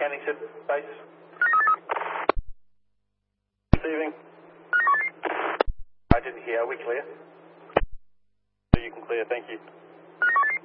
landing set base. Receiving. I didn't hear. Are we clear? You can clear, thank you.